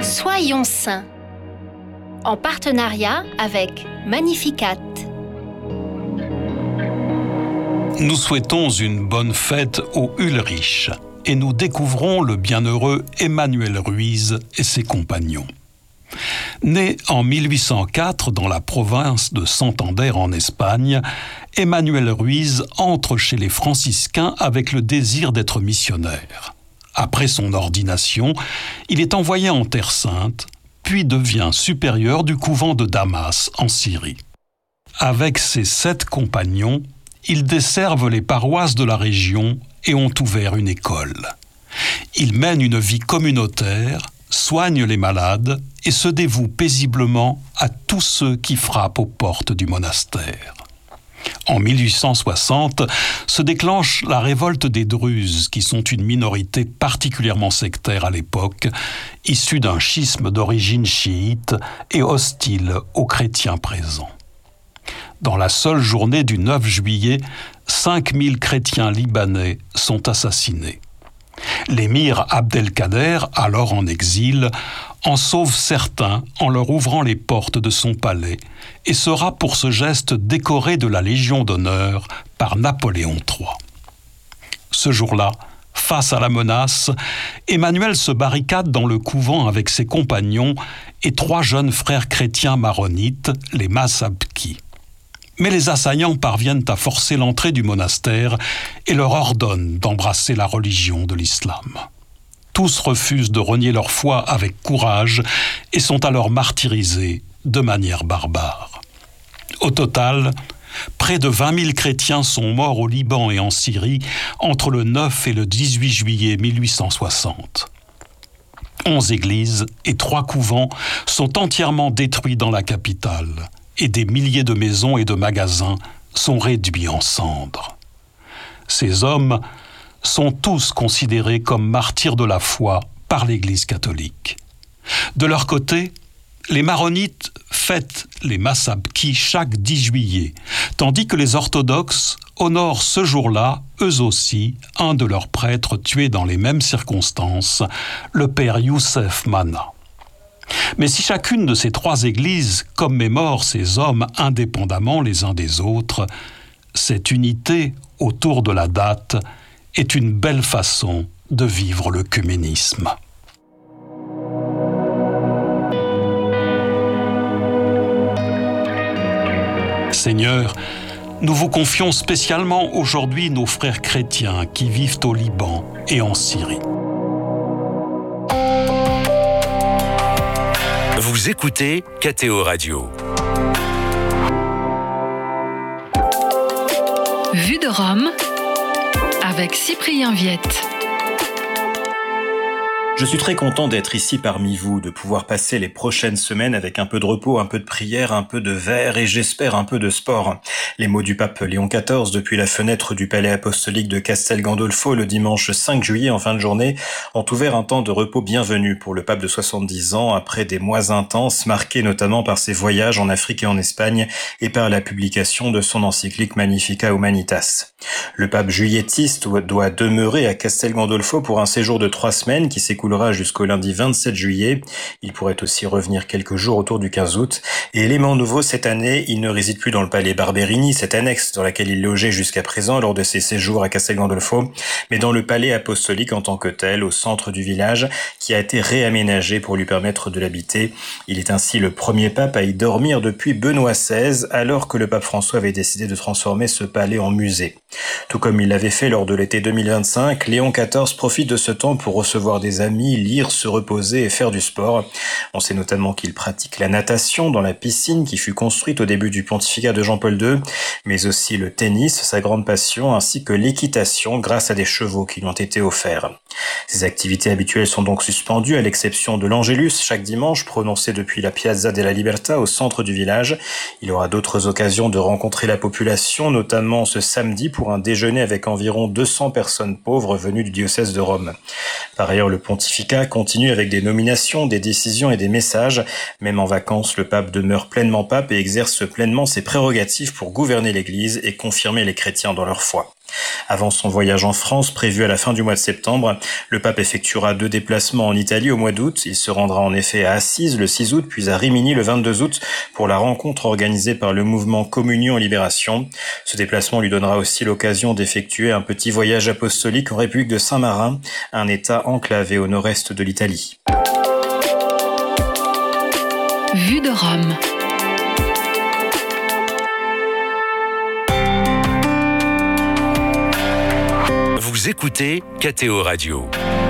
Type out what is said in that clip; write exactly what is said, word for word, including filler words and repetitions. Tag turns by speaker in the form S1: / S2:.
S1: Soyons saints, en partenariat avec Magnificat.
S2: Nous souhaitons une bonne fête aux Ulrich et nous découvrons le bienheureux Emmanuel Ruiz et ses compagnons. Né en mille huit cent quatre dans la province de Santander en Espagne, Emmanuel Ruiz entre chez les franciscains avec le désir d'être missionnaire. Après son ordination, il est envoyé en Terre Sainte, puis devient supérieur du couvent de Damas en Syrie. Avec ses sept compagnons, ils desservent les paroisses de la région et ont ouvert une école. Ils mènent une vie communautaire, soignent les malades et se dévouent paisiblement à tous ceux qui frappent aux portes du monastère. En mille huit cent soixante se déclenche la révolte des Druzes, qui sont une minorité particulièrement sectaire à l'époque, issue d'un schisme d'origine chiite et hostile aux chrétiens présents. Dans la seule journée du neuf juillet, cinq mille chrétiens libanais sont assassinés. L'émir Abdelkader, alors en exil, en sauve certains en leur ouvrant les portes de son palais et sera pour ce geste décoré de la Légion d'honneur par Napoléon trois. Ce jour-là, face à la menace, Emmanuel se barricade dans le couvent avec ses compagnons et trois jeunes frères chrétiens maronites, les Massabki. Mais les assaillants parviennent à forcer l'entrée du monastère et leur ordonnent d'embrasser la religion de l'islam. Tous refusent de renier leur foi avec courage et sont alors martyrisés de manière barbare. Au total, près de vingt mille chrétiens sont morts au Liban et en Syrie entre le neuf et le dix-huit juillet mille huit cent soixante. Onze églises et trois couvents sont entièrement détruits dans la capitale et des milliers de maisons et de magasins sont réduits en cendres. Ces hommes sont tous considérés comme martyrs de la foi par l'Église catholique. De leur côté, les maronites fêtent les Massabki chaque dix juillet, tandis que les orthodoxes honorent ce jour-là, eux aussi, un de leurs prêtres tué dans les mêmes circonstances, le père Youssef Mana. Mais si chacune de ces trois églises commémore ces hommes indépendamment les uns des autres, cette unité autour de la date est une belle façon de vivre l'œcuménisme. Seigneur, nous vous confions spécialement aujourd'hui nos frères chrétiens qui vivent au Liban et en Syrie.
S3: Vous écoutez K T O Radio.
S4: Vue de Rome avec Cyprien Viette.
S5: Je suis très content d'être ici parmi vous, de pouvoir passer les prochaines semaines avec un peu de repos, un peu de prière, un peu de verre et j'espère un peu de sport. Les mots du pape Léon quatorze depuis la fenêtre du palais apostolique de Castel Gandolfo le dimanche cinq juillet en fin de journée ont ouvert un temps de repos bienvenu pour le pape de soixante-dix ans après des mois intenses marqués notamment par ses voyages en Afrique et en Espagne et par la publication de son encyclique Magnificat Humanitas. Le pape juillettiste doit demeurer à Castel Gandolfo pour un séjour de trois semaines qui s'écoule jusqu'au lundi vingt-sept juillet. Il pourrait aussi revenir quelques jours autour du quinze août. Et élément nouveau cette année, il ne réside plus dans le palais Barberini, cette annexe dans laquelle il logeait jusqu'à présent lors de ses séjours à Castel Gandolfo, mais dans le palais apostolique en tant que tel, au centre du village, qui a été réaménagé pour lui permettre de l'habiter. Il est ainsi le premier pape à y dormir depuis Benoît seize, alors que le pape François avait décidé de transformer ce palais en musée. Tout comme il l'avait fait lors de l'été deux mille vingt-cinq, Léon quatorze profite de ce temps pour recevoir des amis, lire, se reposer et faire du sport. On sait notamment qu'il pratique la natation dans la piscine qui fut construite au début du pontificat de Jean-Paul deux, mais aussi le tennis, sa grande passion, ainsi que l'équitation grâce à des chevaux qui lui ont été offerts. Ces activités habituelles sont donc suspendues à l'exception de l'Angélus chaque dimanche prononcé depuis la Piazza della Libertà au centre du village. Il aura d'autres occasions de rencontrer la population, notamment ce samedi pour un déjeuner avec environ deux cents personnes pauvres venues du diocèse de Rome. Par ailleurs, le pontificat continue avec des nominations, des décisions et des messages. Même en vacances, le pape demeure pleinement pape et exerce pleinement ses prérogatives pour gouverner l'Église et confirmer les chrétiens dans leur foi. Avant son voyage en France, prévu à la fin du mois de septembre, le pape effectuera deux déplacements en Italie au mois d'août. Il se rendra en effet à Assise le six août, puis à Rimini le vingt-deux août pour la rencontre organisée par le mouvement Communion et Libération. Ce déplacement lui donnera aussi l'occasion d'effectuer un petit voyage apostolique en République de Saint-Marin, un État enclavé au nord-est de l'Italie.
S4: Vue de Rome.
S3: Vous écoutez K T O Radio.